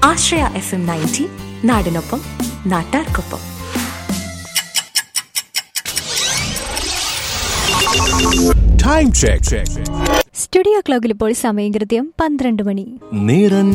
ആശ്രയ FM 90 നാടിനൊപ്പം നാട്ടാർക്കൊപ്പം. Time check. Studio ക്ലോക്കിൽ ഇപ്പോൾ സമയം കൃത്യം 12 മണി.